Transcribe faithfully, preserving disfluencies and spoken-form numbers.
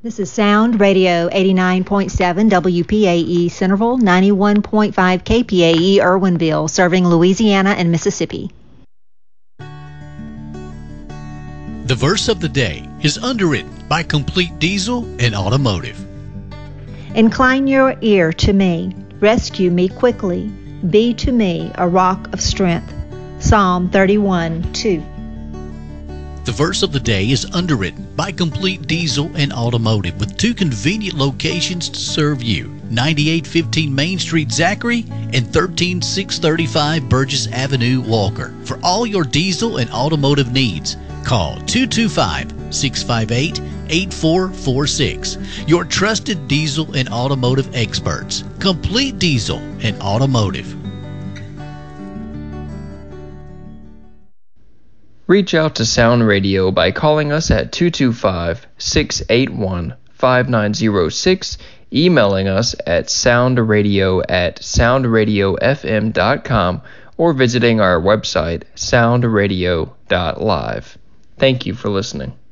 This is Sound Radio eighty-nine point seven W P A E Centerville, ninety-one point five K P A E Irwinville, serving Louisiana and Mississippi. The verse of the day is underwritten by Complete Diesel and Automotive. Incline your ear to me, rescue me quickly, be to me a rock of strength. Psalm thirty-one two. The verse of the day is underwritten by Complete Diesel and Automotive with two convenient locations to serve you. ninety-eight fifteen Main Street, Zachary, and thirteen six thirty-five Burgess Avenue, Walker. For all your diesel and automotive needs, call two two five, six five eight, eight four four six. Your trusted diesel and automotive experts. Complete Diesel and Automotive. Reach out to Sound Radio by calling us at two two five, six eight one, five nine zero six, emailing us at soundradio at soundradiofm dot com, or visiting our website soundradio dot live. Thank you for listening.